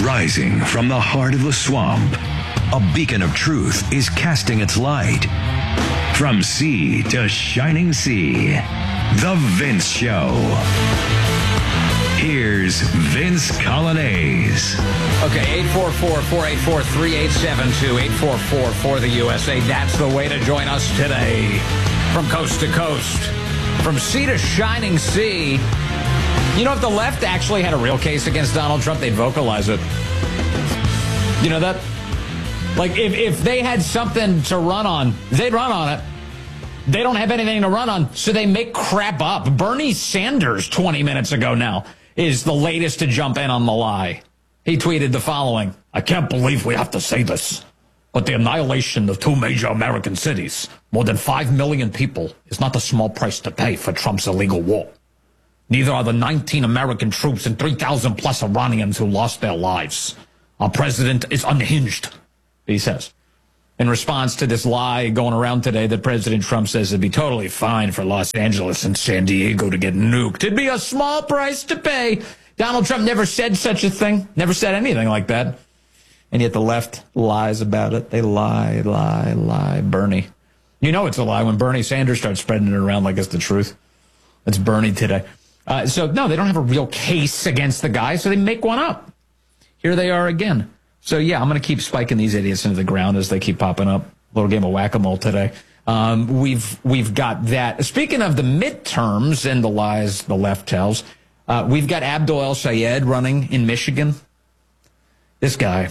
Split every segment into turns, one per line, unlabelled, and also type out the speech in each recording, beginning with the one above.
Rising from the heart of the swamp, a beacon of truth is casting its light. From sea to shining sea, The Vince Show. Here's Vince Coglianese.
Okay, 844-484-3872, 844-4-the-USA. That's the way to join us today. From coast to coast, from sea to shining sea. You know, if the left actually had a real case against Donald Trump, they'd vocalize it. You know that? Like, if they had something to run on, they'd run on it. They don't have anything to run on, so they make crap up. Bernie Sanders, 20 minutes ago now, is the latest to jump in on the lie. He tweeted the following: I can't believe we have to say this, but the annihilation of two major American cities, more than 5 million people, is not a small price to pay for Trump's illegal war. Neither are the 19 American troops and 3,000 plus Iranians who lost their lives. Our president is unhinged, he says. In response to this lie going around today that President Trump says it'd be totally fine for Los Angeles and San Diego to get nuked. It'd be a small price to pay. Donald Trump never said such a thing, never said anything like that. And yet the left lies about it. They lie, Bernie. You know it's a lie when Bernie Sanders starts spreading it around like it's the truth. It's Bernie today. So, no, they don't have a real case against the guy, so they make one up. Here they are again. So, yeah, I'm going to keep spiking these idiots into the ground as they keep popping up. A little game of whack-a-mole today. We've got that. Speaking of the midterms and the lies the left tells, we've got Abdul El-Sayed running in Michigan. This guy.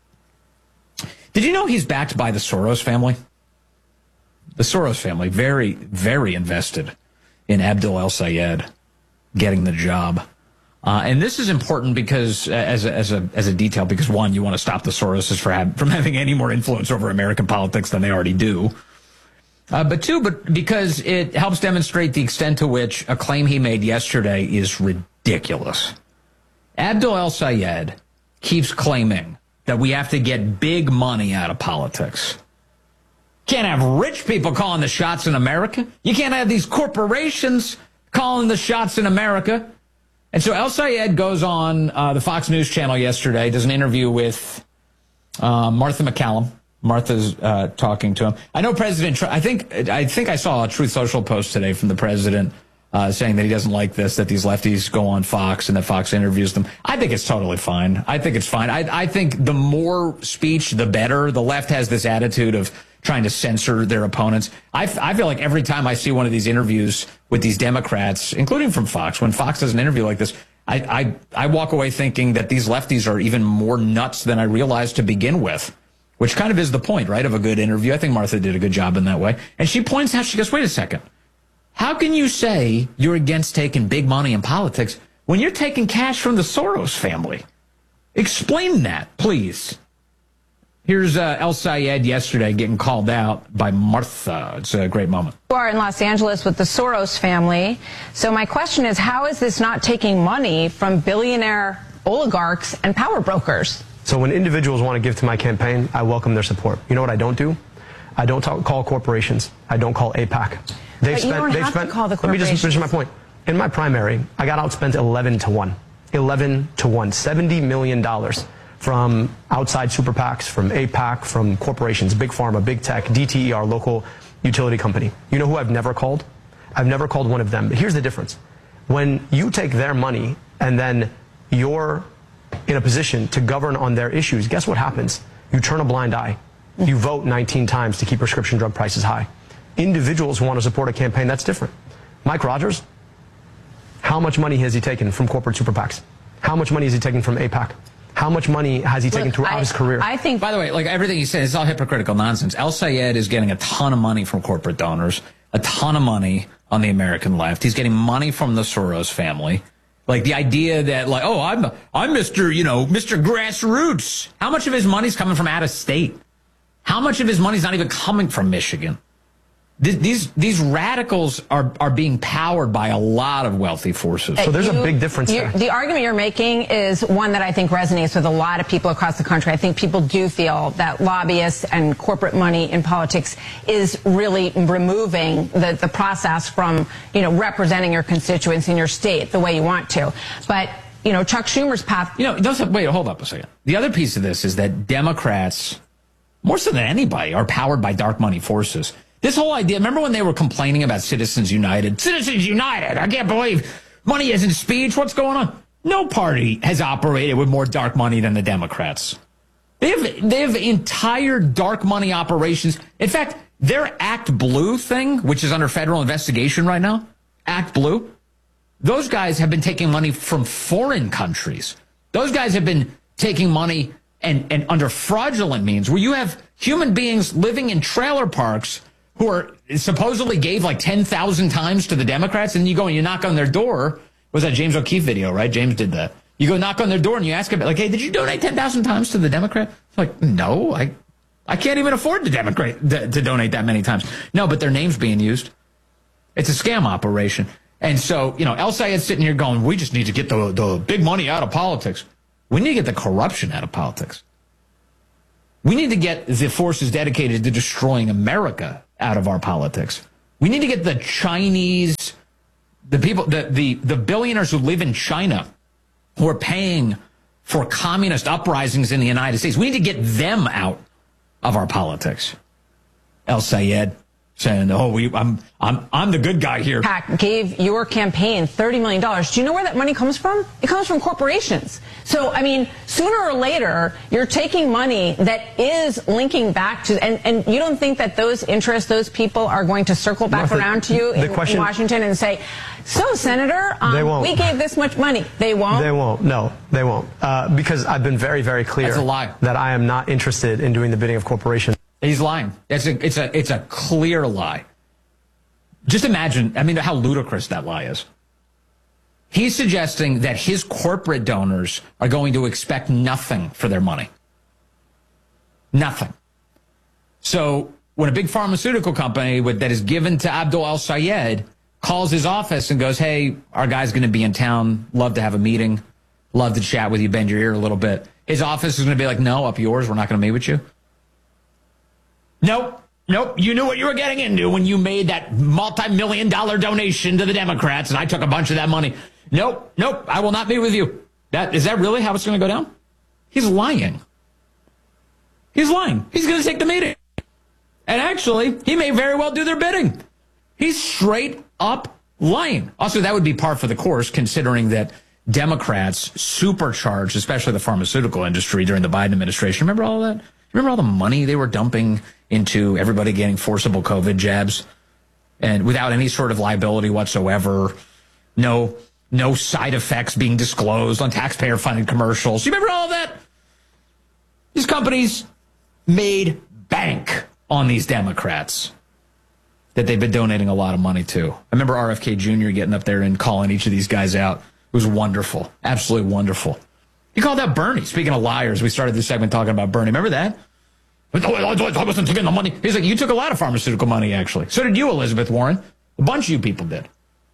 Did you know he's backed by the Soros family? The Soros family, very, very invested in Abdul El-Sayed getting the job. And this is important because, as a detail, because one, you want to stop the Soroses from having any more influence over American politics than they already do. But two, because it helps demonstrate the extent to which a claim he made yesterday is ridiculous. Abdul El-Sayed keeps claiming that we have to get big money out of politics. Can't have rich people calling the shots in America. You can't have these corporations calling the shots in America. And so El-Sayed goes on the Fox News channel yesterday, does an interview with Martha McCallum. Martha's talking to him. I know President Trump, I think I saw a Truth Social post today from the president saying that he doesn't like this, that these lefties go on Fox and that Fox interviews them. I think it's totally fine. I think it's fine. I think the more speech, the better. The left has this attitude of trying to censor their opponents. I feel like every time I see one of these interviews with these Democrats, including from Fox, when Fox does an interview like this, I walk away thinking that these lefties are even more nuts than I realized to begin with, which kind of is the point, right, of a good interview. I think Martha did a good job in that way. And she points out, she goes, wait a second. How can you say you're against taking big money in politics when you're taking cash from the Soros family? Explain that, please. Here's El-Sayed yesterday getting called out by Martha. It's a great moment.
You are in Los Angeles with the Soros family. So my question is, how is this not taking money from billionaire oligarchs and power brokers?
So when individuals want to give to my campaign, I welcome their support. You know what I don't do? I don't call corporations. I don't call AIPAC.
But you don't have to call the corporations.
Let me just finish my point. In my primary, I got outspent 11 to 1. 11 to 1. $70 million. From outside super PACs, from AIPAC, from corporations, big pharma, big tech, DTE, our local utility company. You know who I've never called? I've never called one of them. But here's the difference. When you take their money and then you're in a position to govern on their issues, guess what happens? You turn a blind eye. You vote 19 times to keep prescription drug prices high. Individuals who want to support a campaign, that's different. Mike Rogers, how much money has he taken from corporate super PACs? How much money has he taken from AIPAC? How much money has he taken throughout his career?
I think,
by the way, like everything he says, it's all hypocritical nonsense. El-Sayed is getting a ton of money from corporate donors, a ton of money on the American left. He's getting money from the Soros family. Like the idea that, like, oh, I'm Mr. Mr. Grassroots. How much of his money's coming from out of state? How much of his money's not even coming from Michigan? These radicals are being powered by a lot of wealthy forces.
So there's a big difference there.
The argument you're making is one that I think resonates with a lot of people across the country. I think people do feel that lobbyists and corporate money in politics is really removing the process from, representing your constituents in your state the way you want to. But Chuck Schumer's path.
Wait, hold up a second. The other piece of this is that Democrats, more so than anybody, are powered by dark money forces. This whole idea, remember when they were complaining about Citizens United? Citizens United, I can't believe money isn't speech. What's going on? No party has operated with more dark money than the Democrats. They have entire dark money operations. In fact, their Act Blue thing, which is under federal investigation right now, Act Blue, those guys have been taking money from foreign countries. Those guys have been taking money and under fraudulent means, where you have human beings living in trailer parks who are supposedly gave like 10,000 times to the Democrats, and you go and you knock on their door. Was that James O'Keefe video, right? James did that. You go knock on their door and you ask them, like, hey, did you donate 10,000 times to the Democrat? It's like, no, I can't even afford to donate that many times. No, but their name's being used. It's a scam operation. And so, El Sayed's sitting here going, we just need to get the big money out of politics. We need to get the corruption out of politics. We need to get the forces dedicated to destroying America out of our politics. We need to get the Chinese, the people, the billionaires who live in China who are paying for communist uprisings in the United States. We need to get them out of our politics. El Sayed saying, I'm the good guy here.
PAC gave your campaign $30 million. Do you know where that money comes from? It comes from corporations. So, sooner or later, you're taking money that is linking back to, and you don't think that those interests, those people are going to circle back around to you in Washington and say, so, Senator, we gave this much money. They won't?
They won't. No, they won't. Because I've been very, very clear
That's a lie.
that I am not interested in doing the bidding of corporations.
He's lying. It's a clear lie. Just imagine, how ludicrous that lie is. He's suggesting that his corporate donors are going to expect nothing for their money. Nothing. So when a big pharmaceutical company that is given to Abdul El Sayed calls his office and goes, hey, our guy's going to be in town, love to have a meeting, love to chat with you, bend your ear a little bit. His office is going to be like, no, up yours, we're not going to meet with you. Nope. You knew what you were getting into when you made that multi-million-dollar donation to the Democrats, and I took a bunch of that money. Nope, I will not meet with you. Is that really how it's going to go down? He's lying. He's lying. He's going to take the meeting. And actually, he may very well do their bidding. He's straight up lying. Also, that would be par for the course, considering that Democrats supercharged, especially the pharmaceutical industry during the Biden administration. Remember all that? Remember all the money they were dumping into everybody getting forcible COVID jabs, and without any sort of liability whatsoever, no side effects being disclosed on taxpayer-funded commercials. You remember all of that? These companies made bank on these Democrats that they've been donating a lot of money to. I remember RFK Jr. getting up there and calling each of these guys out. It was wonderful, absolutely wonderful. He called out Bernie. Speaking of liars, we started this segment talking about Bernie. Remember that? I wasn't taking the money. He's like, you took a lot of pharmaceutical money, actually. So did you, Elizabeth Warren. A bunch of you people did.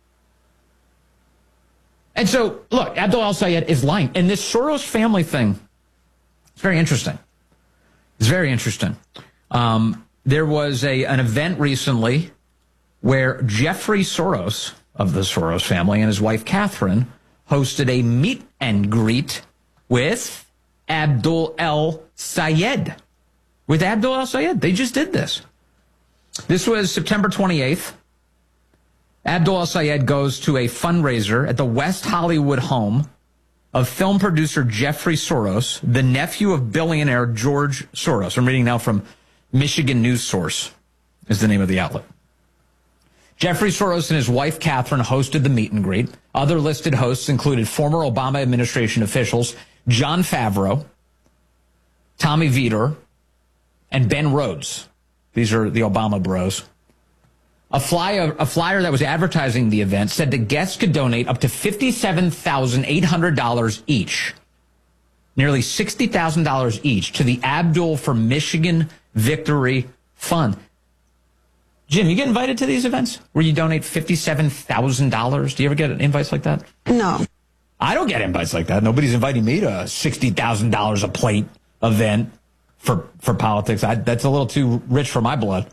And so, look, Abdul El Sayed is lying. And this Soros family thing, it's very interesting. It's very interesting. There was an event recently where Jeffrey Soros of the Soros family and his wife, Catherine, hosted a meet and greet with Abdul El Sayed. With Abdul El Sayed. They just did this. This was September 28th. Abdul El Sayed goes to a fundraiser at the West Hollywood home of film producer Jeffrey Soros, the nephew of billionaire George Soros. I'm reading now from Michigan News Source is the name of the outlet. Jeffrey Soros and his wife, Catherine, hosted the meet and greet. Other listed hosts included former Obama administration officials Jon Favreau, Tommy Vietor, and Ben Rhodes. These are the Obama bros. A flyer that was advertising the event said that guests could donate up to $57,800 each, nearly $60,000 each, to the Abdul for Michigan Victory Fund. Jim, you get invited to these events where you donate $57,000? Do you ever get invites like that?
No.
I don't get invites like that. Nobody's inviting me to a $60,000 a plate event for politics. That's a little too rich for my blood.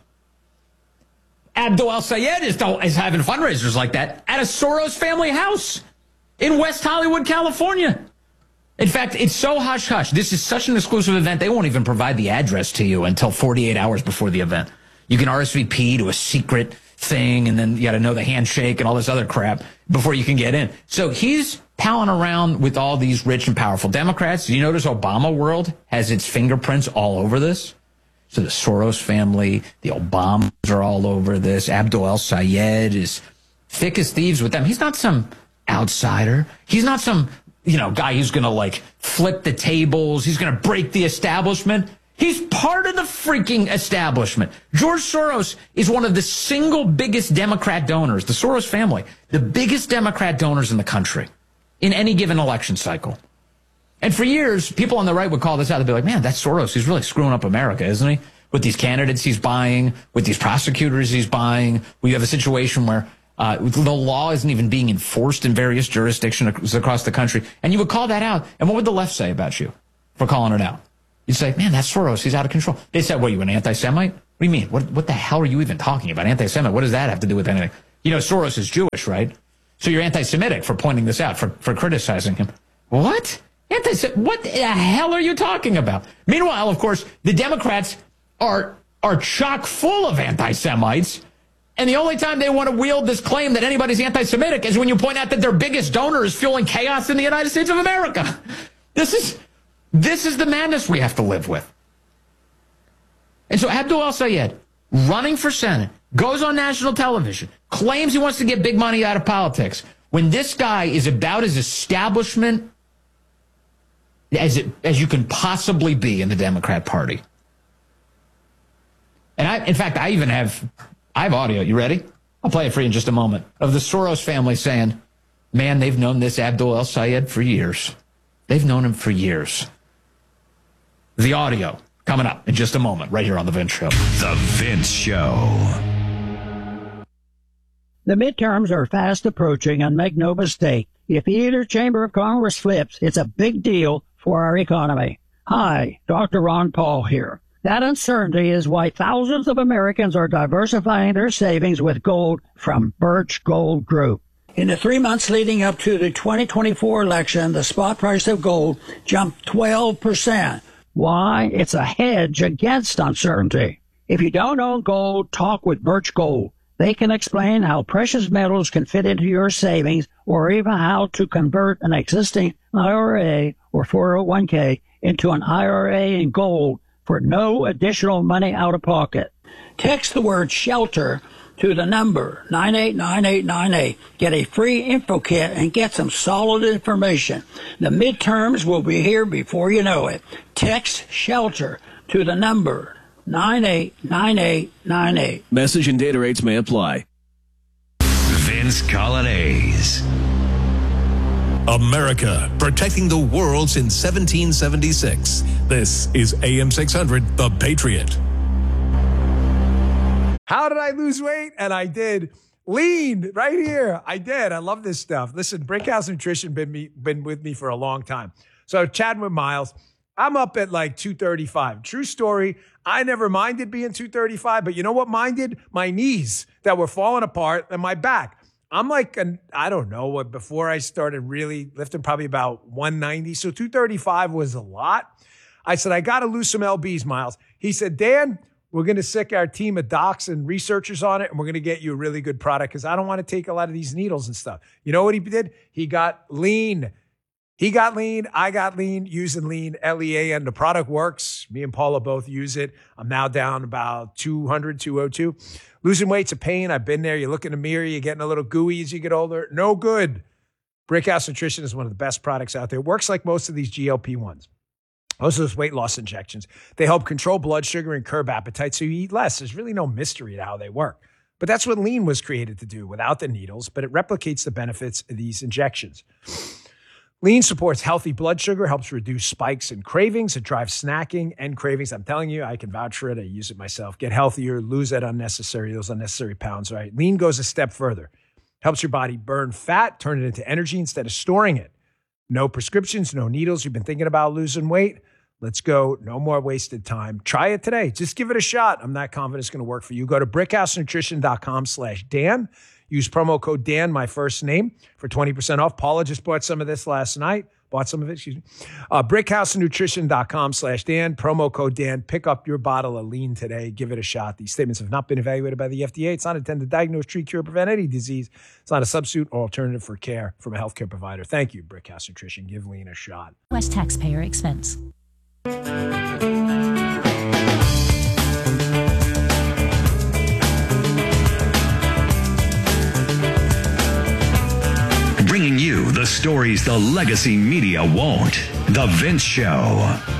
Abdul El Sayed is having fundraisers like that at a Soros family house. in West Hollywood, California. In fact, it's so hush-hush. This is such an exclusive event, they won't even provide the address to you until 48 hours before the event. You can RSVP to a secret thing, and then you got to know the handshake and all this other crap before you can get in. So he's palling around with all these rich and powerful Democrats. You notice Obama world has its fingerprints all over this? So the Soros family, the Obamas are all over this. Abdul El-Sayed is thick as thieves with them. He's not some outsider. He's not some, guy who's going to like flip the tables. He's going to break the establishment. He's part of the freaking establishment. George Soros is one of the single biggest Democrat donors, the Soros family, the biggest Democrat donors in the country in any given election cycle. And for years, people on the right would call this out. They'd be like, man, that's Soros. He's really screwing up America, isn't he? With these candidates he's buying, with these prosecutors he's buying. We have a situation where the law isn't even being enforced in various jurisdictions across the country. And you would call that out. And what would the left say about you for calling it out? You'd say, man, that's Soros. He's out of control. They said, what, are you an anti-Semite? What do you mean? What the hell are you even talking about? Anti-Semite? What does that have to do with anything? Soros is Jewish, right? So you're anti-Semitic for pointing this out, for criticizing him. What? What the hell are you talking about? Meanwhile, of course, the Democrats are chock full of anti-Semites, and the only time they want to wield this claim that anybody's anti-Semitic is when you point out that their biggest donor is fueling chaos in the United States of America. This is the madness we have to live with. And so Abdul El-Sayed, running for Senate, goes on national television, claims he wants to get big money out of politics, when this guy is about as establishment as you can possibly be in the Democrat Party. And I have audio. You ready? I'll play it for you in just a moment. Of the Soros family saying, man, they've known this Abdul El-Sayed for years. They've known him for years. The audio coming up in just a moment, right here on The Vince Show.
The Vince Show.
The midterms are fast approaching, and make no mistake, if either chamber of Congress flips, it's a big deal for our economy. Hi, Dr. Ron Paul here. That uncertainty is why thousands of Americans are diversifying their savings with gold from Birch Gold Group. In the 3 months leading up to the 2024 election, the spot price of gold jumped 12%. Why? It's a hedge against uncertainty. If you don't own gold, talk with Birch Gold. They can explain how precious metals can fit into your savings, or even how to convert an existing IRA or 401k into an IRA in gold for no additional money out of pocket. Text the word SHELTER to the number 989898. Get a free info kit and get some solid information. The midterms will be here before you know it. Text SHELTER to the number 989898.
Message and data rates may apply.
Vince Coglianese.
America, protecting the world since 1776. This is AM 600, The Patriot.
How did I lose weight? And I did. Lean right here. I did. I love this stuff. Listen, Brickhouse Nutrition been with me for a long time. So chatting with Miles, I'm up at like 235. True story. I never minded being 235, but you know what minded? My knees that were falling apart and my back. I'm like, I don't know, before I started really lifting, probably about 190. So 235 was a lot. I said, I got to lose some LBs, Miles. He said, Dan, we're going to sick our team of docs and researchers on it, and we're going to get you a really good product because I don't want to take a lot of these needles and stuff. You know what he did? He got lean. He got lean. I got lean using lean, LEAN. The product works. Me and Paula both use it. I'm now down about 200, 202. Losing weight's a pain. I've been there. You look in the mirror, you're getting a little gooey as you get older. No good. Brickhouse Nutrition is one of the best products out there. It works like most of these GLP-1s. Most of those weight loss injections. They help control blood sugar and curb appetite so you eat less. There's really no mystery to how they work. But that's what lean was created to do without the needles, but it replicates the benefits of these injections. Lean supports healthy blood sugar, helps reduce spikes and cravings. It drives snacking and cravings. I'm telling you, I can vouch for it. I use it myself. Get healthier, lose those unnecessary pounds, right? Lean goes a step further. Helps your body burn fat, turn it into energy instead of storing it. No prescriptions, no needles. You've been thinking about losing weight? Let's go. No more wasted time. Try it today. Just give it a shot. I'm not confident it's going to work for you. Go to brickhousenutrition.com/Dan. Use promo code Dan, my first name, for 20% off. Paula just bought some of this last night. Bought some of it, excuse me. BrickhouseNutrition.com/Dan, promo code Dan. Pick up your bottle of lean today. Give it a shot. These statements have not been evaluated by the FDA. It's not intended to diagnose, treat, cure, prevent any disease. It's not a substitute or alternative for care from a healthcare provider. Thank you, Brickhouse Nutrition. Give lean a shot.
U.S. taxpayer expense.
Bringing you the stories the legacy media won't. The Vince Show.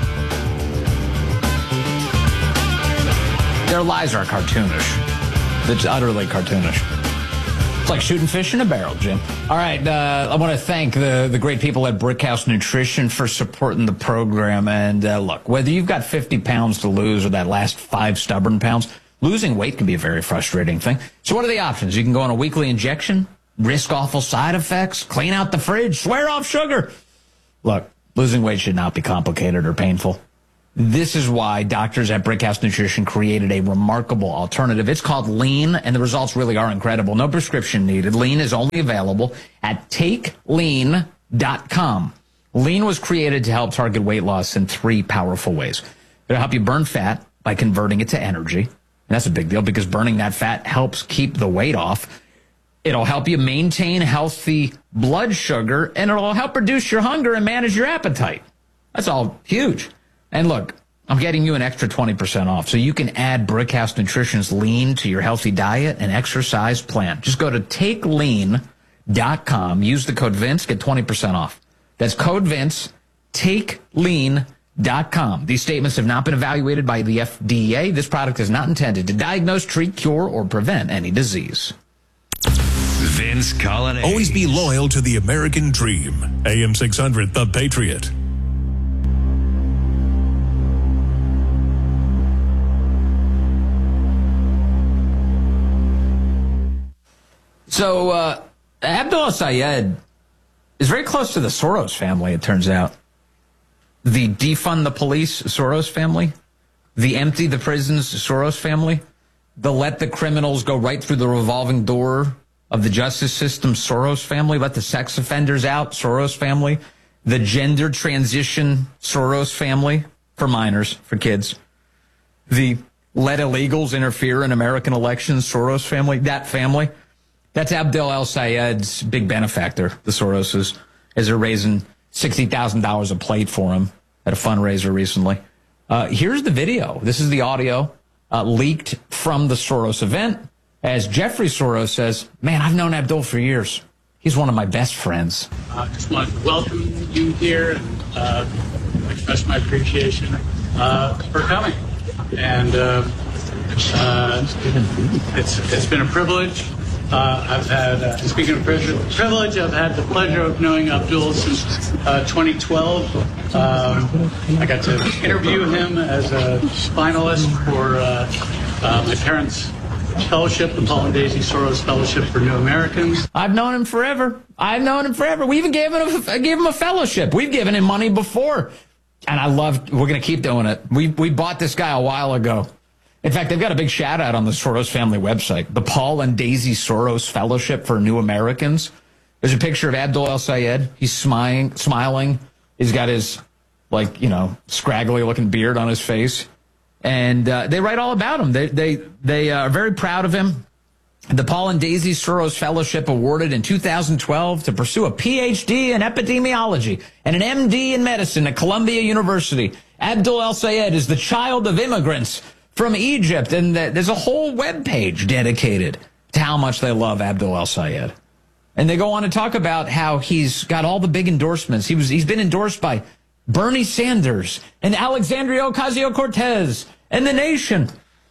Their lies are cartoonish. It's utterly cartoonish. It's like shooting fish in a barrel, Jim. All right, I want to thank the great people at Brickhouse Nutrition for supporting the program. And look, whether you've got 50 pounds to lose or that last 5 stubborn pounds, losing weight can be a very frustrating thing. So what are the options? You can go on a weekly injection, risk awful side effects, clean out the fridge, swear off sugar. Look, losing weight should not be complicated or painful. This is why doctors at Brickhouse Nutrition created a remarkable alternative. It's called Lean, and the results really are incredible. No prescription needed. Lean is only available at TakeLean.com. Lean was created to help target weight loss in 3 powerful ways. It'll help you burn fat by converting it to energy. And that's a big deal because burning that fat helps keep the weight off. It'll help you maintain healthy blood sugar, and it'll help reduce your hunger and manage your appetite. That's all huge. And look, I'm getting you an extra 20% off, so you can add Brickhouse Nutrition's Lean to your healthy diet and exercise plan. Just go to TakeLean.com, use the code Vince, get 20% off. That's code Vince, TakeLean.com. These statements have not been evaluated by the FDA. This product is not intended to diagnose, treat, cure, or prevent any disease.
Vince Coglianese.
Always be loyal to the American dream. AM 600, The Patriot.
So, Abdul Sayed is very close to the Soros family, it turns out. The defund the police Soros family, the empty the prisons Soros family, the let the criminals go right through the revolving door of the justice system Soros family, let the sex offenders out Soros family, the gender transition Soros family for minors, for kids, the let illegals interfere in American elections Soros family, that family. That's Abdel El-Sayed's big benefactor, the Soroses, as they're raising $60,000 a plate for him at a fundraiser recently. Here's the video. This is the audio leaked from the Soros event. As Jeffrey Soros says, man, I've known Abdul for years. He's one of my best friends.
I just want to welcome you here and express my appreciation for coming. And it's been a privilege. I've had, speaking of privilege, I've had the pleasure of knowing Abdul since 2012. I got to interview him as a finalist for my parents' fellowship, the Paul and Daisy Soros Fellowship for New Americans.
I've known him forever. We even gave him a fellowship. We've given him money before. And we're going to keep doing it. We bought this guy a while ago. In fact, they've got a big shout out on the Soros family website, the Paul and Daisy Soros Fellowship for New Americans. There's a picture of Abdul El-Sayed. He's smiling. He's got his, scraggly looking beard on his face. And they write all about him. They are very proud of him. The Paul and Daisy Soros Fellowship awarded in 2012 to pursue a PhD in epidemiology and an MD in medicine at Columbia University. Abdul El-Sayed is the child of immigrants from Egypt, and there's a whole webpage dedicated to how much they love Abdul El-Sayed. And they go on to talk about how he's got all the big endorsements. He's been endorsed by Bernie Sanders and Alexandria Ocasio-Cortez and The Nation.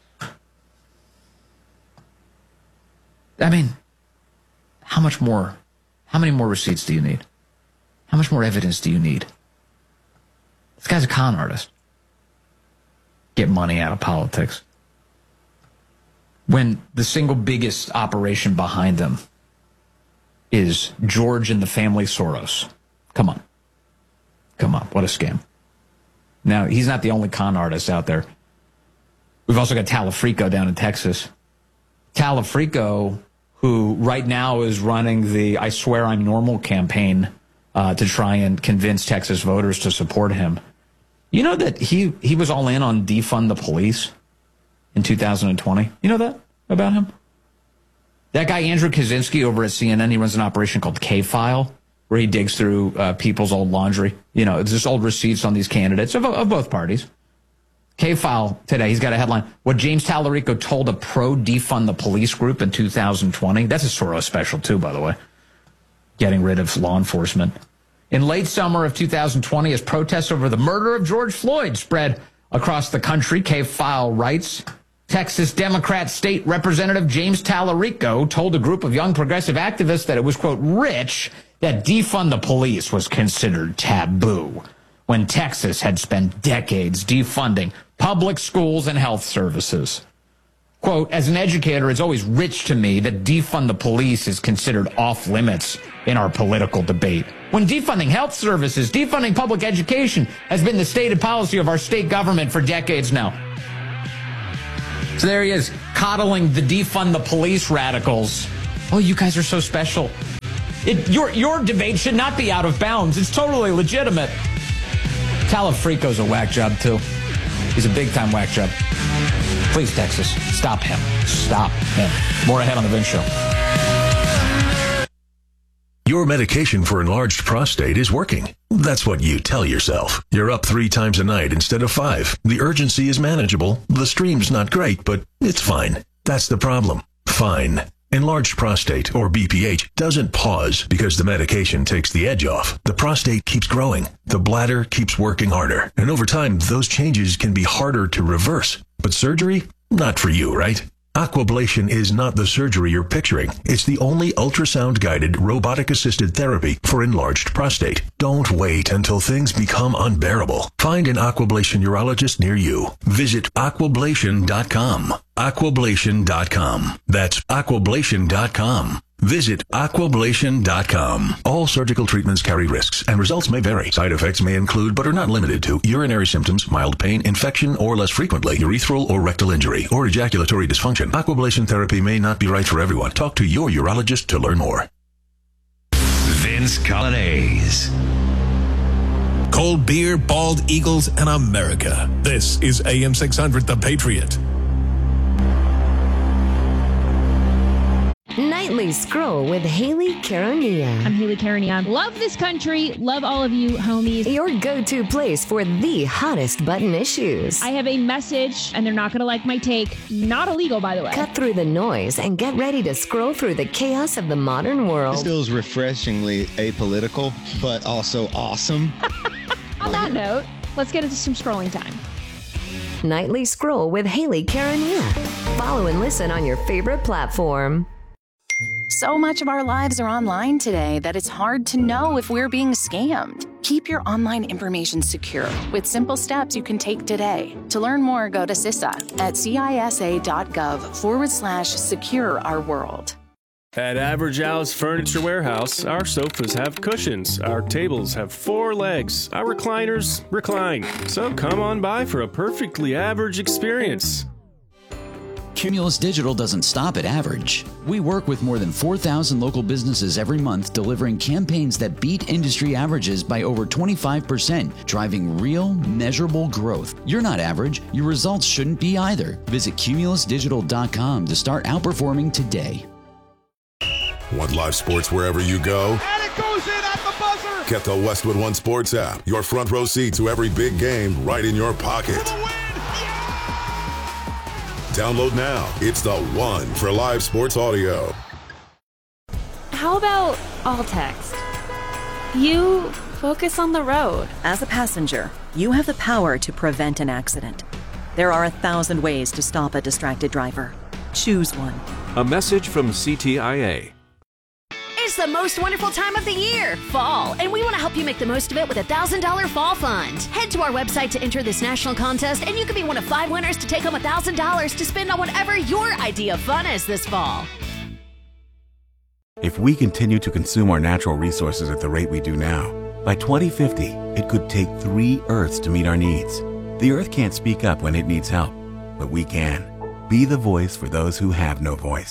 I mean, how many more receipts do you need? How much more evidence do you need? This guy's a con artist. Get money out of politics. When the single biggest operation behind them is George and the family Soros. Come on, what a scam. Now, he's not the only con artist out there. We've also got Talafrico down in Texas. Talafrico, who right now is running the I Swear I'm Normal campaign to try and convince Texas voters to support him. You know that he was all in on defund the police in 2020? You know that about him? That guy, Andrew Kaczynski, over at CNN, he runs an operation called K-File, where he digs through people's old laundry. You know, it's just old receipts on these candidates of both parties. K-File today, he's got a headline, what James Tallarico told a pro-defund the police group in 2020. That's a Soros special, too, by the way. Getting rid of law enforcement. In late summer of 2020, as protests over the murder of George Floyd spread across the country, K-File writes, Texas Democrat State Representative James Tallarico told a group of young progressive activists that it was, quote, rich that defund the police was considered taboo when Texas had spent decades defunding public schools and health services. Quote, as an educator, it's always rich to me that defund the police is considered off limits in our political debate. When defunding health services, defunding public education has been the stated policy of our state government for decades now. So there he is, coddling the defund the police radicals. Oh, you guys are so special. Your debate should not be out of bounds. It's totally legitimate. Tallarico's a whack job, too. He's a big-time whack job. Please, Texas, stop him. Stop him. More ahead on The Vince Show.
Your medication for enlarged prostate is working. That's what you tell yourself. You're up 3 times a night instead of 5. The urgency is manageable. The stream's not great, but it's fine. That's the problem. Fine. Enlarged prostate, or BPH, doesn't pause because the medication takes the edge off. The prostate keeps growing. The bladder keeps working harder. And over time, those changes can be harder to reverse. But surgery? Not for you, right? Aquablation is not the surgery you're picturing. It's the only ultrasound-guided, robotic-assisted therapy for enlarged prostate. Don't wait until things become unbearable. Find an Aquablation urologist near you. Visit aquablation.com. Aquablation.com. That's aquablation.com. Visit aquablation.com. All surgical treatments carry risks, and results may vary. Side effects may include, but are not limited to, urinary symptoms, mild pain, infection, or less frequently, urethral or rectal injury, or ejaculatory dysfunction. Aquablation therapy may not be right for everyone. Talk to your urologist to learn more.
Vince Coglianese.
Cold beer, bald eagles, and America. This is AM 600, The Patriot.
Nightly Scroll with Haley Karania.
I'm Haley Karania. Love this country. Love all of you, homies.
Your go-to place for the hottest button issues.
I have a message, and they're not going to like my take. Not illegal, by the way.
Cut through the noise and get ready to scroll through the chaos of the modern world.
This feels refreshingly apolitical, but also awesome.
On that note, let's get into some scrolling time.
Nightly Scroll with Haley Karania. Follow and listen on your favorite platform.
So much of our lives are online today that it's hard to know if we're being scammed. Keep your online information secure with simple steps you can take today. To learn more, go to CISA at cisa.gov/secure our world.
At Average Al's Furniture Warehouse, our sofas have cushions, our tables have 4 legs, our recliners recline. So come on by for a perfectly average experience.
Cumulus Digital doesn't stop at average. We work with more than 4,000 local businesses every month, delivering campaigns that beat industry averages by over 25%, driving real, measurable growth. You're not average. Your results shouldn't be either. Visit cumulusdigital.com to start outperforming today.
Want live sports wherever you go?
And it goes in at the buzzer!
Get the Westwood One Sports app. Your front row seat to every big game right in your pocket. Download now. It's the one for live sports audio.
How about all text? You focus on the road.
As a passenger, you have the power to prevent an accident. There are 1,000 ways to stop a distracted driver. Choose one.
A message from CTIA.
It's the most wonderful time of the year, fall, and we want to help you make the most of it with a $1,000 fall fund. Head to our website to enter this national contest, and you could be one of 5 winners to take home $1,000 to spend on whatever your idea of fun is this fall.
If we continue to consume our natural resources at the rate we do now, by 2050, it could take 3 Earths to meet our needs. The Earth can't speak up when it needs help, but we can. Be the voice for those who have no voice.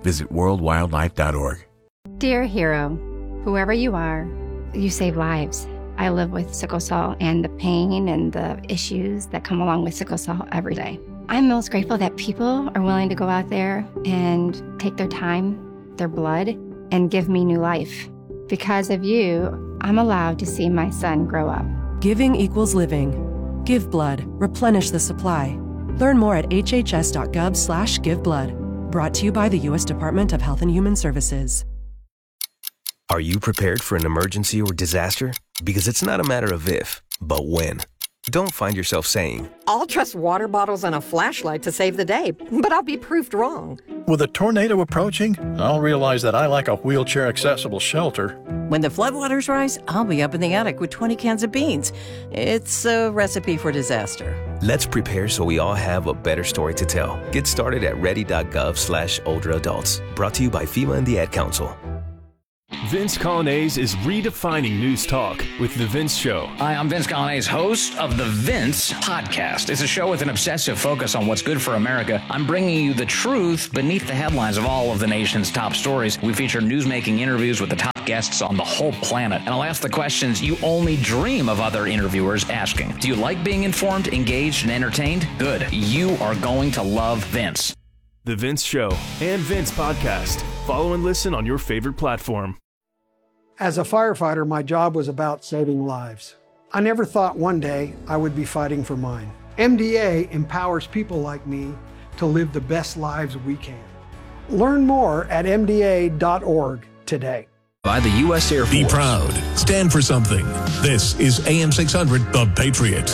Visit worldwildlife.org.
Dear hero, whoever you are, you save lives. I live with sickle cell and the pain and the issues that come along with sickle cell every day. I'm most grateful that people are willing to go out there and take their time, their blood, and give me new life. Because of you, I'm allowed to see my son grow up.
Giving equals living. Give blood. Replenish the supply. Learn more at hhs.gov/giveblood. Brought to you by the U.S. Department of Health and Human Services.
Are you prepared for an emergency or disaster? Because it's not a matter of if, but when. Don't find yourself saying,
I'll trust water bottles and a flashlight to save the day, but I'll be proved wrong.
With a tornado approaching, I'll realize that I lack a wheelchair-accessible shelter.
When the floodwaters rise, I'll be up in the attic with 20 cans of beans. It's a recipe for disaster.
Let's prepare so we all have a better story to tell. Get started at ready.gov/older adults. Brought to you by FEMA and the Ad Council.
Vince Coglianese is redefining news talk with The Vince Show.
Hi, I'm Vince Coglianese, host of The Vince Podcast. It's a show with an obsessive focus on what's good for America. I'm bringing you the truth beneath the headlines of all of the nation's top stories. We feature newsmaking interviews with the top guests on the whole planet. And I'll ask the questions you only dream of other interviewers asking. Do you like being informed, engaged, and entertained? Good. You are going to love Vince.
The Vince Show and Vince Podcast. Follow and listen on your favorite platform.
As a firefighter, my job was about saving lives. I never thought one day I would be fighting for mine. MDA empowers people like me to live the best lives we can. Learn more at MDA.org today.
By the U.S. Air Force.
Be proud. Stand for something. This is AM 600, The Patriot.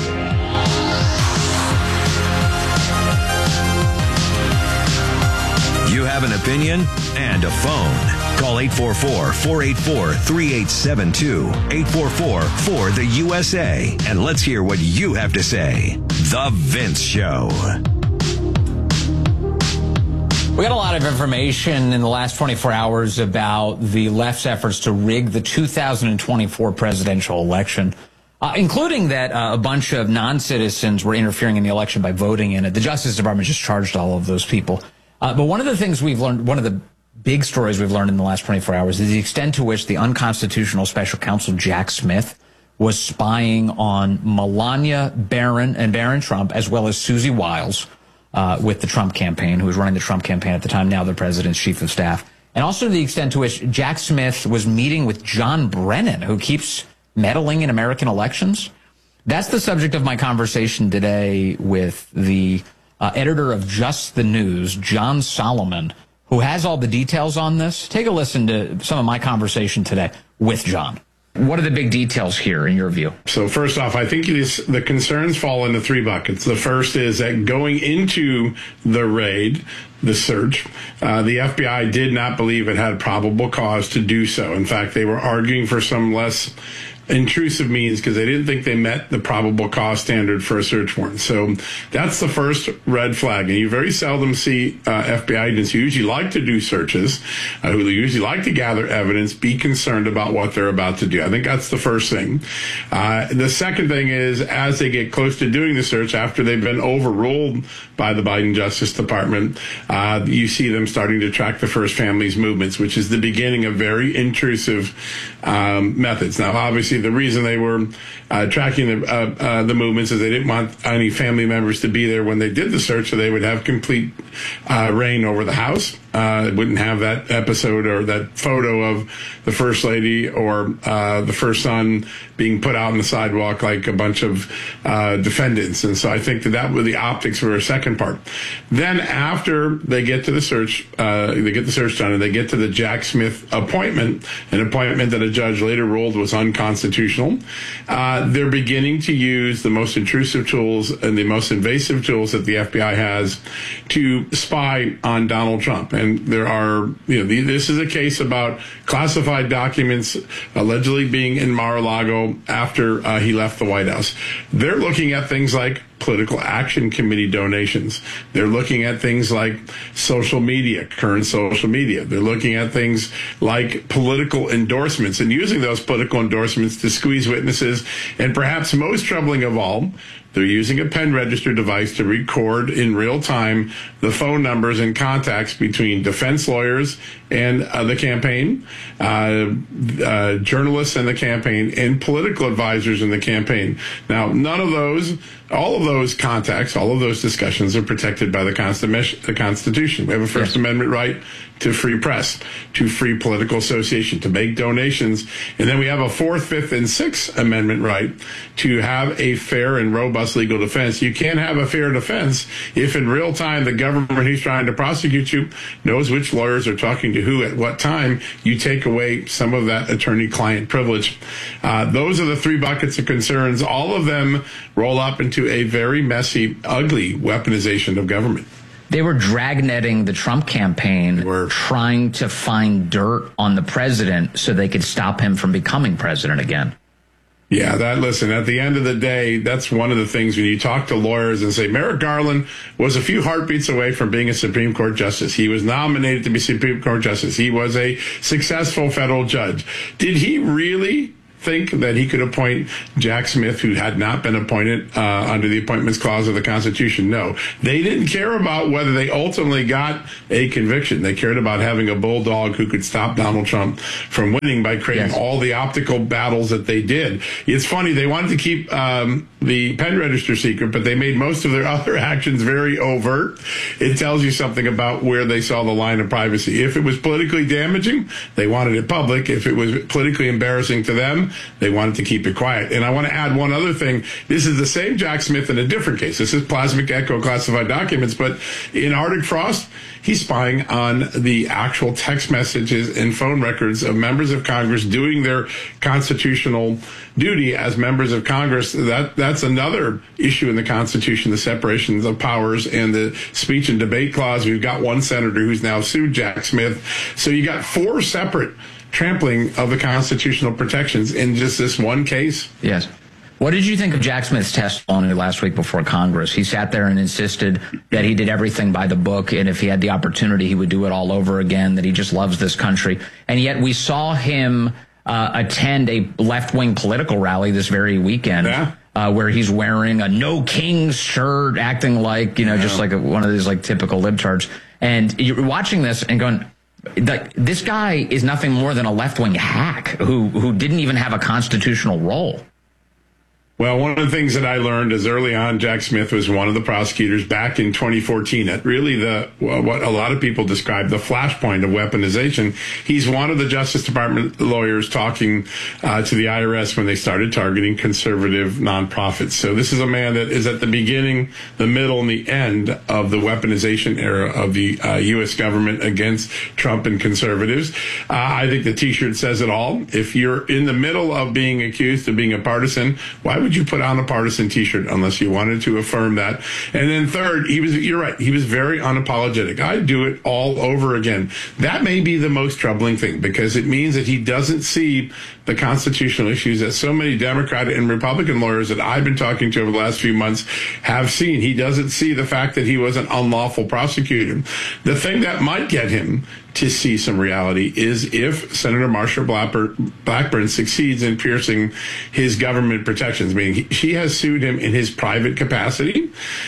You have an opinion and a phone. Call 844-484-3872. 844-4-the-USA. And let's hear what you have to say. The Vince Show.
We got a lot of information in the last 24 hours about the left's efforts to rig the 2024 presidential election, including that a bunch of non-citizens were interfering in the election by voting in it. The Justice Department just charged all of those people. But one of the things we've learned, one of the big stories we've learned in the last 24 hours is the extent to which the unconstitutional special counsel Jack Smith was spying on Melania, Barron, and Barron Trump, as well as Susie Wiles, with the Trump campaign, who was running the Trump campaign at the time, now the president's chief of staff. And also the extent to which Jack Smith was meeting with John Brennan, who keeps meddling in American elections. That's the subject of my conversation today with the editor of Just the News, John Solomon, who has all the details on this. Take a listen to some of my conversation today with John. What are the big details here in your view?
So first off, I think the concerns fall into three buckets. The first is that going into the raid, the search, the FBI did not believe it had probable cause to do so. In fact, they were arguing for some less intrusive means because they didn't think they met the probable cause standard for a search warrant. So that's the first red flag. And you very seldom see FBI agents who usually like to do searches, who usually like to gather evidence, be concerned about what they're about to do. I think that's the first thing. The second thing is, as they get close to doing the search, after they've been overruled by the Biden Justice Department, you see them starting to track the first family's movements, which is the beginning of very intrusive methods. Now, obviously, the reason they were tracking the movements is they didn't want any family members to be there when they did the search, so they would have complete reign over the house. Wouldn't have that episode or that photo of the first lady or the first son being put out on the sidewalk like a bunch of defendants. And so I think that were the optics for a second part. Then after they get to the search, they get the search done and they get to the Jack Smith appointment, an appointment that a judge later ruled was unconstitutional. They're beginning to use the most intrusive tools and the most invasive tools that the FBI has to spy on Donald Trump. And there are, this is a case about classified documents allegedly being in Mar-a-Lago after he left the White House. They're looking at things like political action committee donations. They're looking at things like social media, current social media. They're looking at things like political endorsements and using those political endorsements to squeeze witnesses. And perhaps most troubling of all, they're using a pen register device to record in real time the phone numbers and contacts between defense lawyers and the campaign, journalists in the campaign, and political advisors in the campaign. Now, all of those contacts, all of those discussions are protected by the Constitution. We have a First Amendment right to free press, to free political association, to make donations. And then we have a Fourth, Fifth, and Sixth Amendment right to have a fair and robust legal defense. You can't have a fair defense if in real time the government who's trying to prosecute you knows which lawyers are talking to who at what time. You take away some of that attorney-client privilege. Those are the three buckets of concerns. All of them roll up into a very messy, ugly weaponization of government.
They were dragnetting the Trump campaign, trying to find dirt on the president so they could stop him from becoming president again.
Yeah, listen, at the end of the day, that's one of the things when you talk to lawyers and say, Merrick Garland was a few heartbeats away from being a Supreme Court justice. He was nominated to be Supreme Court justice. He was a successful federal judge. Did he really think that he could appoint Jack Smith, who had not been appointed under the Appointments Clause of the Constitution? No. They didn't care about whether they ultimately got a conviction. They cared about having a bulldog who could stop Donald Trump from winning by creating all the optical battles that they did. It's funny, they wanted to keep the pen register secret, but they made most of their other actions very overt. It tells you something about where they saw the line of privacy. If it was politically damaging, they wanted it public. If it was politically embarrassing to them, they wanted to keep it quiet. And I want to add one other thing. This is the same Jack Smith in a different case. This is Plasmic Echo classified documents, but in Arctic Frost, he's spying on the actual text messages and phone records of members of Congress doing their constitutional duty as members of Congress. That's another issue in the Constitution, the separation of powers and the speech and debate clause. We've got one senator who's now sued Jack Smith. So you got four separate trampling of the constitutional protections in just this one case.
Yes. What did you think of Jack Smith's testimony last week before Congress? He sat there and insisted that he did everything by the book, and if he had the opportunity, he would do it all over again, that he just loves this country. And yet we saw him attend a left-wing political rally this very weekend. Where he's wearing a No Kings shirt, acting like, just like one of these like typical libtards. And you're watching this and going, this guy is nothing more than a left-wing hack who didn't even have a constitutional role.
Well, one of the things that I learned is early on, Jack Smith was one of the prosecutors back in 2014 at really what a lot of people describe the flashpoint of weaponization. He's one of the Justice Department lawyers talking to the IRS when they started targeting conservative nonprofits. So this is a man that is at the beginning, the middle, and the end of the weaponization era of the U.S. government against Trump and conservatives. I think the T-shirt says it all. If you're in the middle of being accused of being a partisan, why would you put on a partisan T-shirt unless you wanted to affirm that? And then third, you're right, he was very unapologetic. I'd do it all over again. That may be the most troubling thing, because it means that he doesn't see the constitutional issues that so many Democrat and Republican lawyers that I've been talking to over the last few months have seen. He doesn't see the fact that he was an unlawful prosecutor. The thing that might get him to see some reality is if Senator Marsha Blackburn succeeds in piercing his government protections. I mean, she has sued him in his private capacity,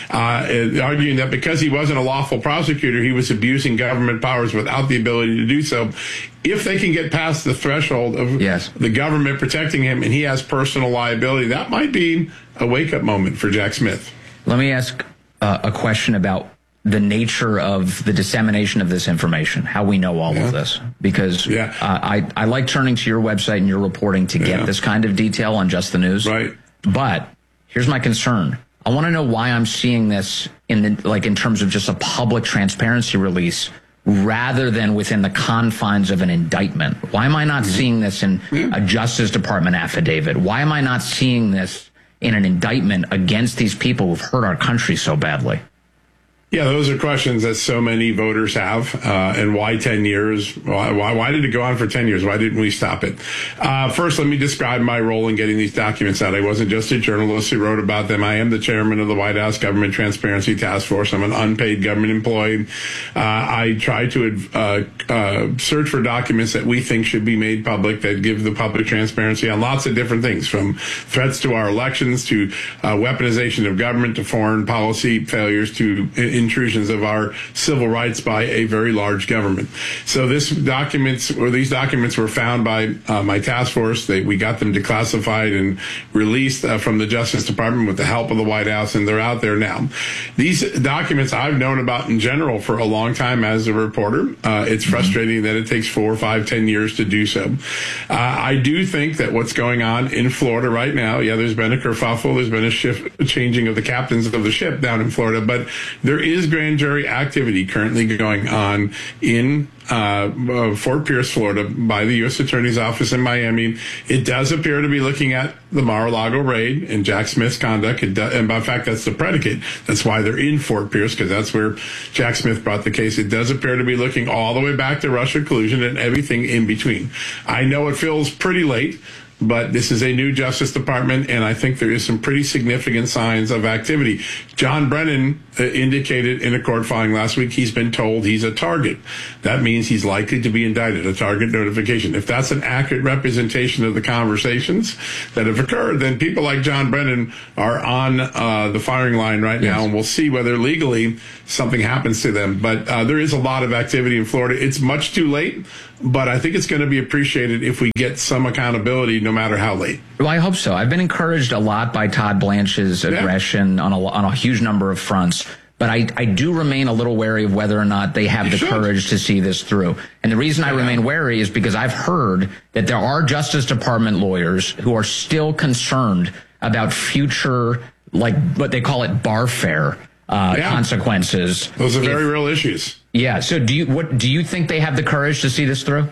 arguing that because he wasn't a lawful prosecutor, he was abusing government powers without the ability to do so. If they can get past the threshold of the government protecting him and he has personal liability, that might be a wake-up moment for Jack Smith.
Let me ask a question about the nature of the dissemination of this information, how we know all of this. Because I like turning to your website and your reporting to get this kind of detail on Just the News.
Right.
But here's my concern. I want to know why I'm seeing this in terms of just a public transparency release rather than within the confines of an indictment. Why am I not seeing this in a Justice Department affidavit? Why am I not seeing this in an indictment against these people who've hurt our country so badly?
Yeah, those are questions that so many voters have. And why 10 years? Why did it go on for 10 years? Why didn't we stop it? First, let me describe my role in getting these documents out. I wasn't just a journalist who wrote about them. I am the chairman of the White House Government Transparency Task Force. I'm an unpaid government employee. I try to search for documents that we think should be made public, that give the public transparency on lots of different things, from threats to our elections, to weaponization of government, to foreign policy failures, to intrusions of our civil rights by a very large government. So these documents were found by my task force. We got them declassified and released from the Justice Department with the help of the White House, and they're out there now. These documents I've known about in general for a long time as a reporter. It's frustrating that it takes 4, 5, 10 years to do so. I do think that what's going on in Florida right now, there's been a kerfuffle, there's been a changing of the captains of the ship down in Florida, but there is grand jury activity currently going on in Fort Pierce, Florida, by the U.S. Attorney's Office in Miami. It does appear to be looking at the Mar-a-Lago raid and Jack Smith's conduct. And in fact, that's the predicate. That's why they're in Fort Pierce, because that's where Jack Smith brought the case. It does appear to be looking all the way back to Russia collusion and everything in between. I know it feels pretty late, but this is a new Justice Department, and I think there is some pretty significant signs of activity. John Brennan indicated in a court filing last week he's been told he's a target. That means he's likely to be indicted, a target notification. If that's an accurate representation of the conversations that have occurred, then people like John Brennan are on the firing line right now, and we'll see whether legally something happens to them. But there is a lot of activity in Florida. It's much too late, but I think it's going to be appreciated if we get some accountability, no matter how late.
Well, I hope so. I've been encouraged a lot by Todd Blanche's aggression on a huge number of fronts. But I do remain a little wary of whether or not they have the courage to see this through. And the reason I remain wary is because I've heard that there are Justice Department lawyers who are still concerned about future, like what they call it, barfare consequences.
Those are very real issues.
Yeah. So do you think they have the courage to see this through?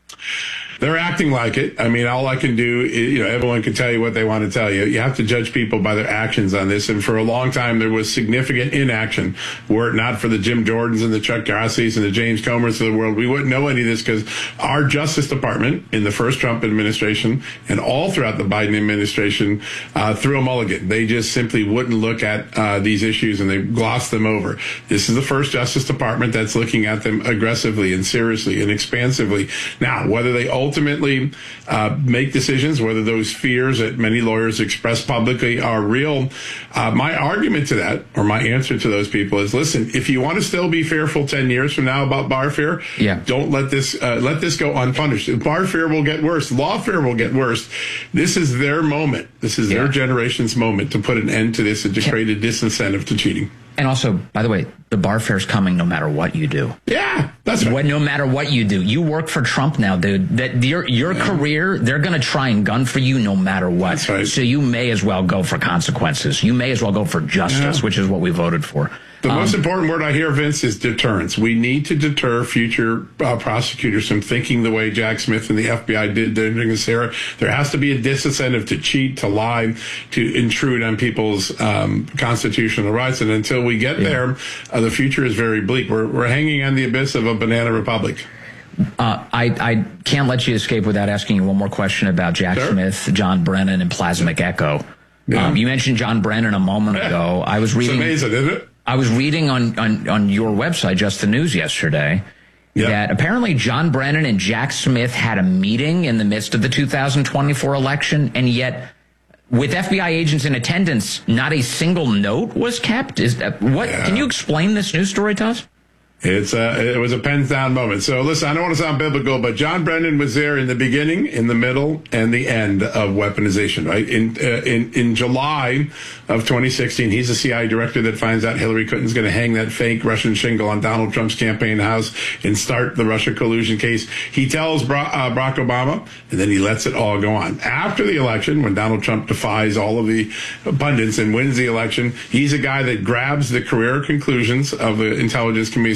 They're acting like it. I mean, all I can do is, everyone can tell you what they want to tell you. You have to judge people by their actions on this. And for a long time, there was significant inaction. Were it not for the Jim Jordans and the Chuck Grossies and the James Comers of the world, we wouldn't know any of this, because our Justice Department in the first Trump administration and all throughout the Biden administration threw a mulligan. They just simply wouldn't look at these issues, and they glossed them over. This is the first Justice Department that's looking at them aggressively and seriously and expansively. Now, whether they ultimately make decisions, whether those fears that many lawyers express publicly are real, my argument to that, or my answer to those people, is, listen, if you want to still be fearful 10 years from now about barfare, don't let this go unpunished. Barfare will get worse. Lawfare will get worse. This is their moment. This is their generation's moment to put an end to this and to create a disincentive to cheating.
And also, by the way, the barfare's coming no matter what you do.
Yeah, that's right.
No matter what you do. You work for Trump now, dude. That your career, they're going to try and gun for you no matter what.
That's right.
So you may as well go for consequences. You may as well go for justice, which is what we voted for.
The most important word I hear, Vince, is deterrence. We need to deter future prosecutors from thinking the way Jack Smith and the FBI did during this era. There has to be a disincentive to cheat, to lie, to intrude on people's constitutional rights. And until we get there, the future is very bleak. We're hanging on the abyss of a banana republic.
I can't let you escape without asking you one more question about Jack Smith, John Brennan, and Plasmic Echo. You mentioned John Brennan a moment ago. I was reading.
It's amazing, isn't it?
I was reading on your website, Just the News, yesterday, that apparently John Brennan and Jack Smith had a meeting in the midst of the 2024 election, and yet with FBI agents in attendance, not a single note was kept. Can you explain this news story to us?
It was a pens down moment. So listen, I don't want to sound biblical, but John Brennan was there in the beginning, in the middle, and the end of weaponization, right? In July of 2016, he's the CIA director that finds out Hillary Clinton's going to hang that fake Russian shingle on Donald Trump's campaign house and start the Russia collusion case. He tells Barack Obama, and then he lets it all go on. After the election, when Donald Trump defies all of the pundits and wins the election, he's a guy that grabs the career conclusions of the intelligence community,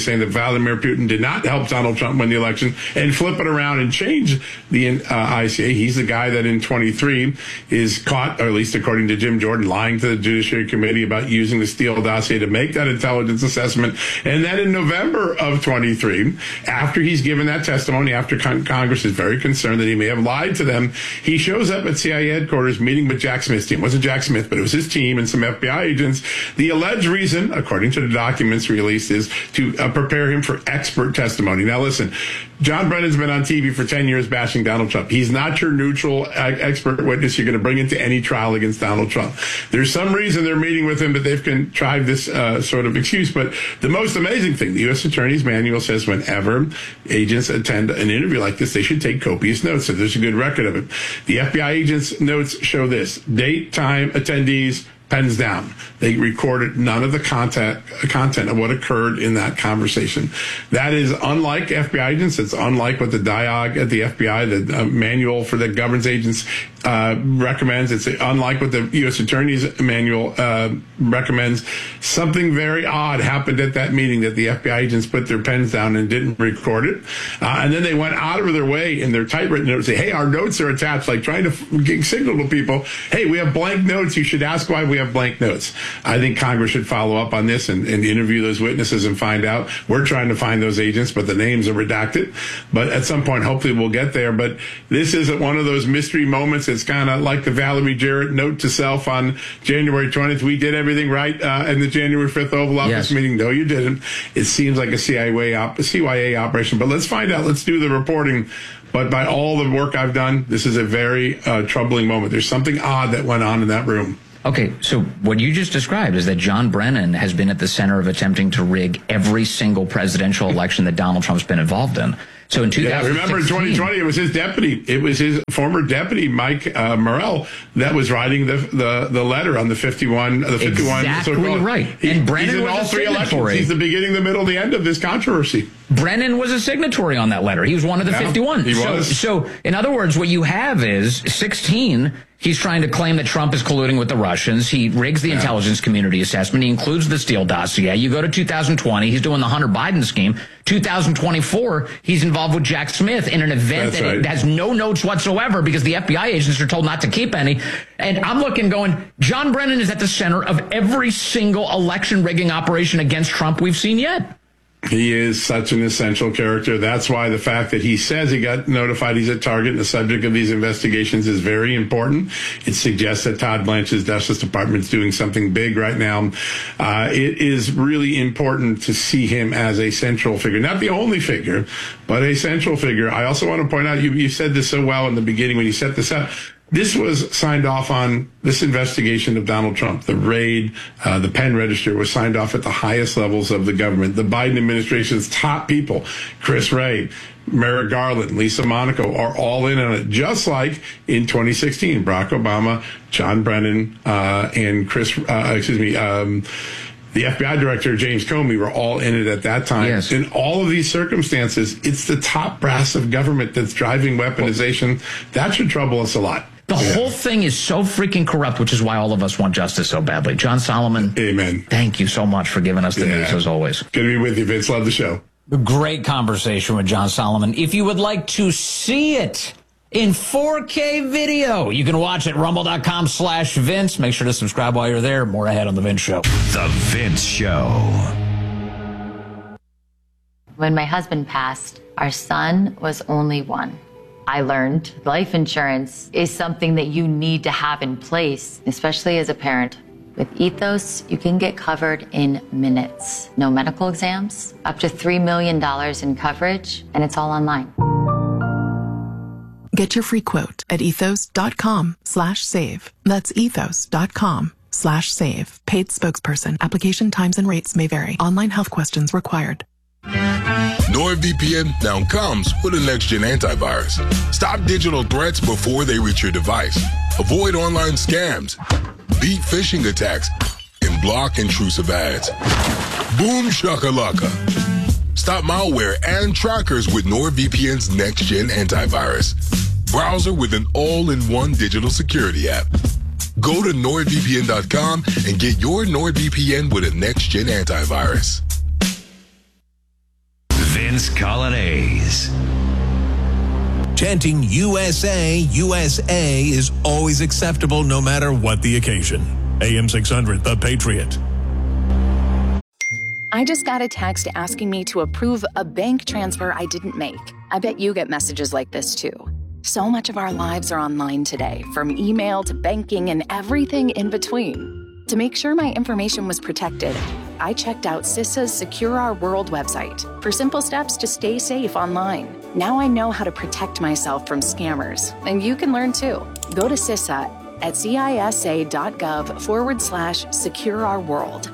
saying that Vladimir Putin did not help Donald Trump win the election, and flip it around and change the ICA. He's the guy that in 23 is caught, or at least according to Jim Jordan, lying to the Judiciary Committee about using the Steele dossier to make that intelligence assessment. And then in November of 23, after he's given that testimony, after Congress is very concerned that he may have lied to them, he shows up at CIA headquarters meeting with Jack Smith's team. It wasn't Jack Smith, but it was his team and some FBI agents. The alleged reason, according to the documents released, is to prepare him for expert testimony. Now, listen, John Brennan's been on TV for 10 years bashing Donald Trump. He's not your neutral expert witness you're going to bring into any trial against Donald Trump. There's some reason they're meeting with him, but they've contrived this sort of excuse. But the most amazing thing, the U.S. Attorney's Manual says whenever agents attend an interview like this, they should take copious notes, so there's a good record of it. The FBI agents' notes show this: date, time, attendees, pens down. They recorded none of the content of what occurred in that conversation. That is unlike FBI agents. It's unlike what the DIOG at the FBI, the manual for that governs agents, recommends. It's unlike what the U.S. Attorney's Manual recommends. Something very odd happened at that meeting that the FBI agents put their pens down and didn't record it. And then they went out of their way in their typewritten notes to say, hey, our notes are attached, like trying to signal to people, hey, we have blank notes. You should ask why we have blank notes. I think Congress should follow up on this and interview those witnesses and find out. We're trying to find those agents, but the names are redacted. But at some point, hopefully we'll get there. But this isn't one of those mystery moments. It's kind of like the Valerie Jarrett note to self on January 20th. We did everything right in the January 5th Oval Office meeting. No, you didn't. It seems like a CYA operation. But let's find out. Let's do the reporting. But by all the work I've done, this is a very troubling moment. There's something odd that went on in that room.
Okay, so what you just described is that John Brennan has been at the center of attempting to rig every single presidential election that Donald Trump's been involved in. So in 2016,
remember in 2020, it was his deputy. It was his former deputy, Mike Morrell, that was writing the letter on the 51.
Exactly right. And Brennan
he's in
was
all
a
three
signatory.
elections. He's the beginning, the middle, the end of this controversy.
Brennan was a signatory on that letter. He was one of the 51.
He was.
So in other words, what you have is 16. He's trying to claim that Trump is colluding with the Russians. He rigs the intelligence community assessment. He includes the Steele dossier. You go to 2020, he's doing the Hunter Biden scheme. 2024, he's involved with Jack Smith in an event that has no notes whatsoever because the FBI agents are told not to keep any. And I'm looking going, John Brennan is at the center of every single election rigging operation against Trump we've seen yet.
He is such an essential character. That's why the fact that he says he got notified he's a target and the subject of these investigations is very important. It suggests that Todd Blanche's Justice Department is doing something big right now. It is really important to see him as a central figure, not the only figure, but a central figure. I also want to point out, you said this so well in the beginning when you set this up. This was signed off on, this investigation of Donald Trump. The raid, the Penn Register was signed off at the highest levels of the government. The Biden administration's top people, Chris Wray, Merrick Garland, Lisa Monaco, are all in on it. Just like in 2016, Barack Obama, John Brennan, and the FBI director, James Comey, were all in it at that time.
Yes.
In all of these circumstances, it's the top brass of government that's driving weaponization. That should trouble us a lot.
The whole thing is so freaking corrupt, which is why all of us want justice so badly. John Solomon.
Amen.
Thank you so much for giving us the news, as always.
Good to be with you, Vince. Love the show.
Great conversation with John Solomon. If you would like to see it in 4K video, you can watch it at rumble.com/Vince. Make sure to subscribe while you're there. More ahead on The Vince Show.
The Vince Show.
When my husband passed, our son was only 1. I learned life insurance is something that you need to have in place, especially as a parent. With Ethos, you can get covered in minutes. No medical exams, up to $3 million in coverage, and it's all online.
Get your free quote at ethos.com/save. That's ethos.com/save. Paid spokesperson. Application times and rates may vary. Online health questions required.
NordVPN now comes with a next-gen antivirus. Stop digital threats before they reach your device. Avoid online scams, beat phishing attacks, and block intrusive ads. Boom shakalaka. Stop malware and trackers with NordVPN's next-gen antivirus. Browser with an all-in-one digital security app. Go to NordVPN.com and get your NordVPN with a next-gen antivirus.
Vince Colonnese.
Chanting USA, USA is always acceptable no matter what the occasion. AM 600, The Patriot.
I just got a text asking me to approve a bank transfer I didn't make. I bet you get messages like this too. So much of our lives are online today, from email to banking and everything in between. To make sure my information was protected, I checked out CISA's Secure Our World website for simple steps to stay safe online. Now I know how to protect myself from scammers, and you can learn too. Go to CISA at cisa.gov/Secure Our World.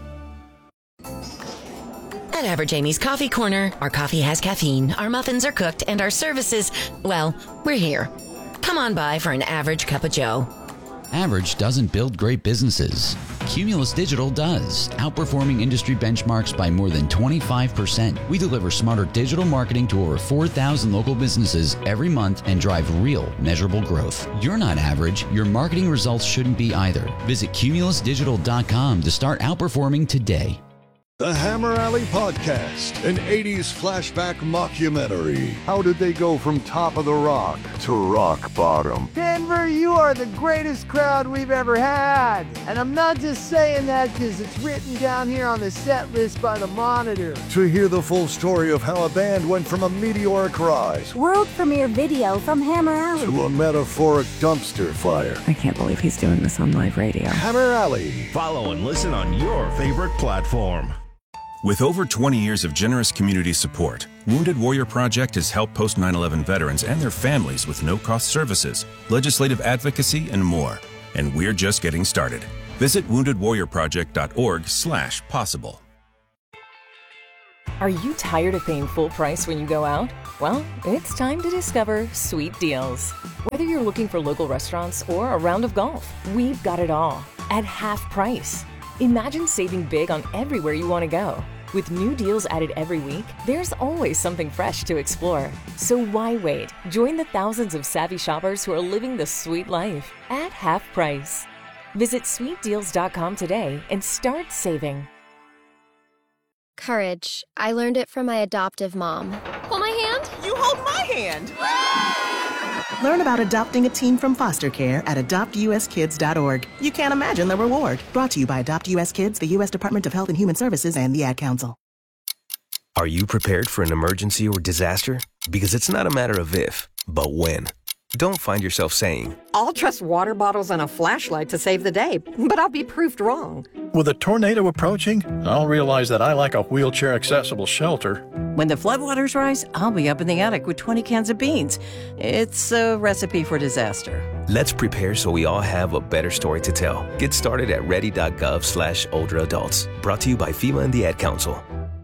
At Average Amy's Coffee Corner, our coffee has caffeine, our muffins are cooked, and our services, well, we're here. Come on by for an average cup of joe.
Average doesn't build great businesses. Cumulus Digital does, outperforming industry benchmarks by more than 25%. We deliver smarter digital marketing to over 4,000 local businesses every month and drive real, measurable growth. You're not average. Your marketing results shouldn't be either. Visit cumulusdigital.com to start outperforming today.
The Hammer Alley Podcast, an 80s flashback mockumentary. How did they go from top of the rock to rock bottom?
Denver, you are the greatest crowd we've ever had. And I'm not just saying that because it's written down here on the set list by the Monitor.
To hear the full story of how a band went from a meteoric rise,
world premiere video from Hammer Alley,
to a metaphoric dumpster fire.
I can't believe he's doing this on live radio.
Hammer Alley.
Follow and listen on your favorite platform.
With over 20 years of generous community support, Wounded Warrior Project has helped post 9/11 veterans and their families with no-cost services, legislative advocacy, and more. And we're just getting started. Visit woundedwarriorproject.org/possible.
Are you tired of paying full price when you go out? Well, it's time to discover Sweet Deals. Whether you're looking for local restaurants or a round of golf, we've got it all at half price. Imagine saving big on everywhere you want to go. With new deals added every week, there's always something fresh to explore. So why wait? Join the thousands of savvy shoppers who are living the sweet life at half price. Visit sweetdeals.com today and start saving.
Courage. I learned it from my adoptive mom.
Hold my hand.
You hold my hand.
Learn about adopting a teen from foster care at adoptuskids.org. You can't imagine the reward. Brought to you by Adopt US Kids, the U.S. Department of Health and Human Services, and the Ad Council.
Are you prepared for an emergency or disaster? Because it's not a matter of if, but when. Don't find yourself saying,
I'll trust water bottles and a flashlight to save the day, but I'll be proved wrong.
With a tornado approaching, I'll realize that I like a wheelchair-accessible shelter.
When the floodwaters rise, I'll be up in the attic with 20 cans of beans. It's a recipe for disaster.
Let's prepare so we all have a better story to tell. Get started at ready.gov/older adults. Brought to you by FEMA and the Ad Council.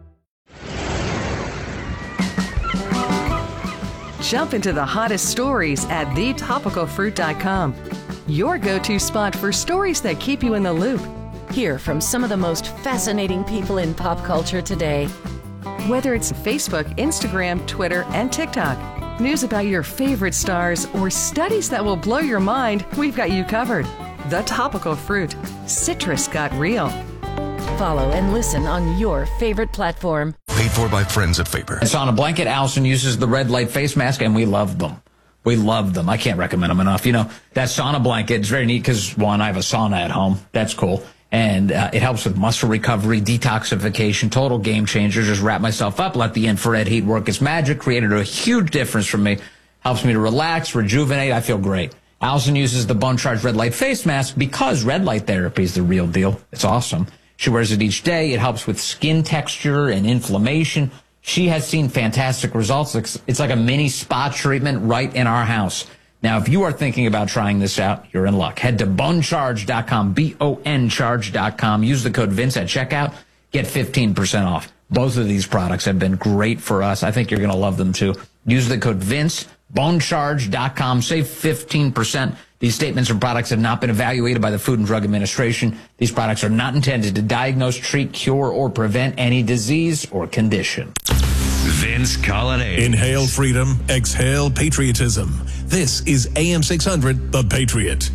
Jump into the hottest stories at thetopicalfruit.com. Your go-to spot for stories that keep you in the loop.
Hear from some of the most fascinating people in pop culture today.
Whether it's Facebook, Instagram, Twitter, and TikTok, news about your favorite stars, or studies that will blow your mind, we've got you covered. The Topical Fruit. Citrus got real.
Follow and listen on your favorite platform.
Paid for by friends at Faber.
It's on a blanket. Allison uses the red light face mask, and we love them. We love them. I can't recommend them enough. You know, that sauna blanket is very neat because, one, I have a sauna at home. That's cool. And it helps with muscle recovery, detoxification, total game changer. Just wrap myself up, let the infrared heat work its magic, created a huge difference for me. Helps me to relax, rejuvenate. I feel great. Allison uses the Bone Charge Red Light Face Mask because red light therapy is the real deal. It's awesome. She wears it each day. It helps with skin texture and inflammation. She has seen fantastic results. It's like a mini spa treatment right in our house. Now, if you are thinking about trying this out, you're in luck. Head to bonecharge.com, BONcharge.com. Use the code Vince at checkout. Get 15% off. Both of these products have been great for us. I think you're going to love them, too. Use the code Vince, bonecharge.com. Save 15%. These statements and products have not been evaluated by the Food and Drug Administration. These products are not intended to diagnose, treat, cure, or prevent any disease or condition.
Vince Colonnese.
Inhale freedom, exhale patriotism. This is AM 600, The Patriot.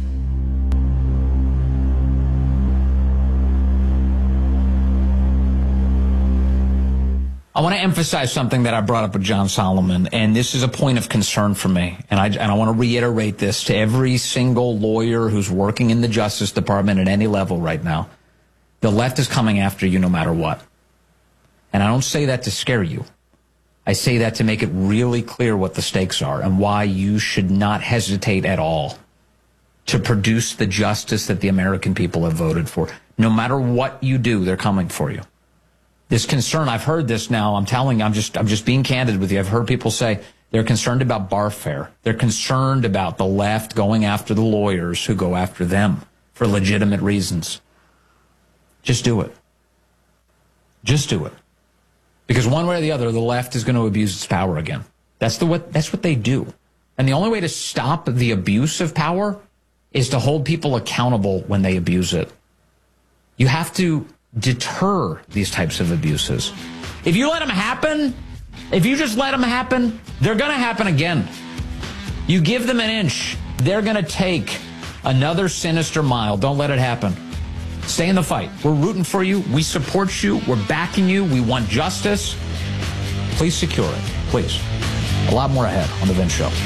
I want to emphasize something that I brought up with John Solomon, and this is a point of concern for me. And I want to reiterate this to every single lawyer who's working in the Justice Department at any level right now. The left is coming after you no matter what. And I don't say that to scare you. I say that to make it really clear what the stakes are and why you should not hesitate at all to produce the justice that the American people have voted for. No matter what you do, they're coming for you. This concern, I've heard this now, I'm just being candid with you. I've heard people say they're concerned about barfare. They're concerned about the left going after the lawyers who go after them for legitimate reasons. Just do it. Just do it. Because one way or the other, the left is going to abuse its power again. That's what they do. And the only way to stop the abuse of power is to hold people accountable when they abuse it. You have to deter these types of abuses. If you let them happen, if you just let them happen, they're going to happen again. You give them an inch, they're going to take another sinister mile. Don't let it happen. Stay in the fight. We're rooting for you. We support you. We're backing you. We want justice. Please secure it. Please. A lot more ahead on The Vince Show.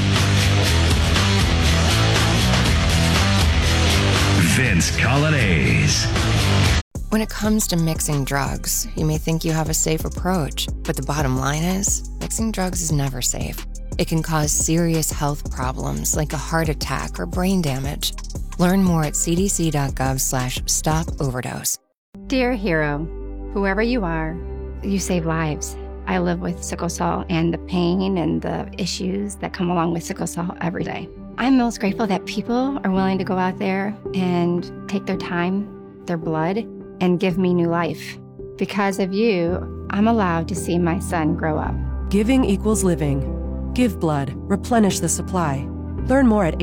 Vince Coglianese.
When it comes to mixing drugs, you may think you have a safe approach, but the bottom line is, mixing drugs is never safe. It can cause serious health problems like a heart attack or brain damage. Learn more at cdc.gov/stop-overdose.
Dear hero, whoever you are, you save lives. I live with sickle cell and the pain and the issues that come along with sickle cell every day. I'm most grateful that people are willing to go out there and take their time, their blood, and give me new life. Because of you, I'm allowed to see my son grow up.
Giving equals living. Give blood. Replenish the supply. Learn more at